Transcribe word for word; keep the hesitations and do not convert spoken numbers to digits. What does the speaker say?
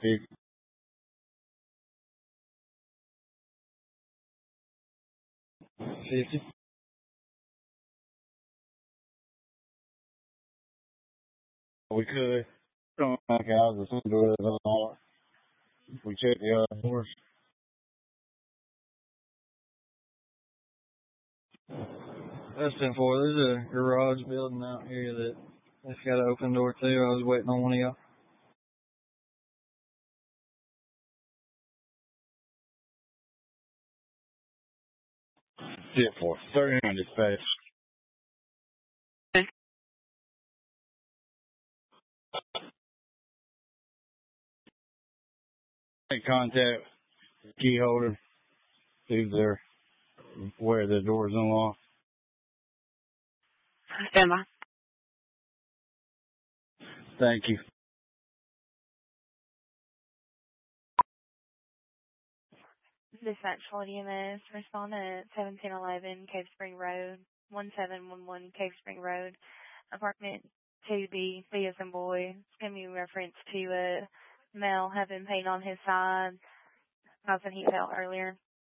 fifty. Fifty. We could. Don't knock out the front door that's unlocked. We check the other doors. That's ten four. There's a garage building out here that that's got an open door too. I was waiting on one of y'all. ten four. thirty-nine dispatch. Make contact with the key holder. See if they're where the door's unlocked. Stand by. Thank you. Dispatch for E M S. Respond at seventeen eleven Cave Spring Road, one seven one one Cave Spring Road, apartment two B, B as in boy. It's going to be reference to a male having pain on his side, causing heat felt earlier.